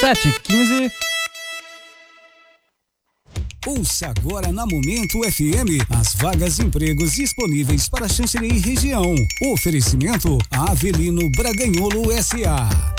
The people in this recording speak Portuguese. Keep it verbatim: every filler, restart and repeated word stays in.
sete quinze. Ouça agora na Momento F M as vagas de empregos disponíveis para Xanxerê e região. Oferecimento Avelino Braganholo S A